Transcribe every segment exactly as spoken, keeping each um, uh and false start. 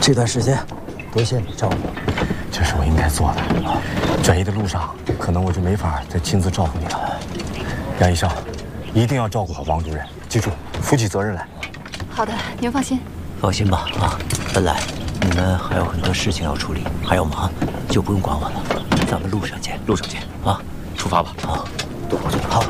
这段时间，多谢你照顾。 这是我应该做的。转移的路上，可能我就没法再亲自照顾你了。杨医生，一定要照顾好王主任，记住，负起责任来。 好的，您放心。 放心吧，啊，本来你们还有很多事情要处理，还要忙，就不用管我了。咱们路上见， 路上见啊！ 出发吧。 好，多保重。好。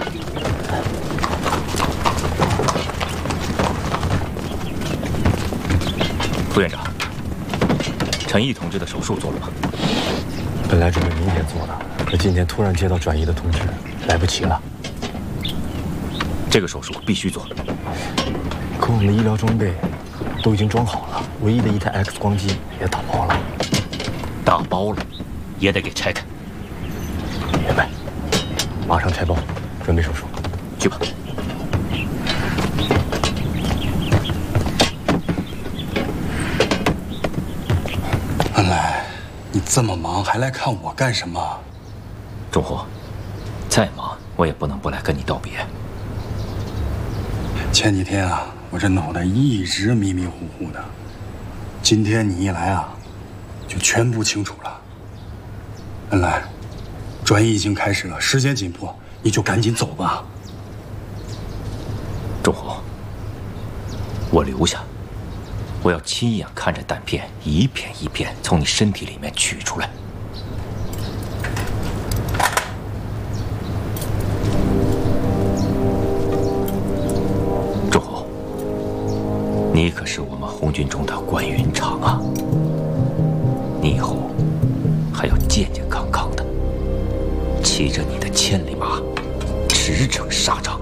副院长，陈毅同志的手术做了吗？ 本来准备明天做的，可今天突然接到转移的通知，来不及了。 这个手术必须做。 可我们的医疗装备都已经装好了，唯一的一台 X 光机也打包了。 打包了，也得给拆开。 明白。马上拆包，准备手术。 去吧。 恩来，你这么忙还来看我干什么？ 钟虎，再忙我也不能不来跟你道别。 前几天啊，我这脑袋一直迷迷糊糊的，今天你一来啊，就全部清楚了。恩来，转移已经开始了，时间紧迫，你就赶紧走吧。 钟虎，我留下，我要亲眼看着胆片一片一片从你身体里面取出来。钟虎，你可是我们红军中的关云长啊！你以后还要健健康康的，骑着你的千里马，驰骋沙场。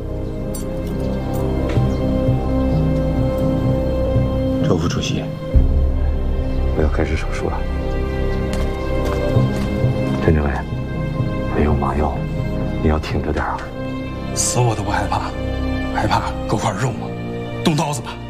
周副主席，我要开始手术了。陈政委，没有麻药，你要挺着点啊！ 死我都不害怕，害怕割块肉吗？动刀子吧。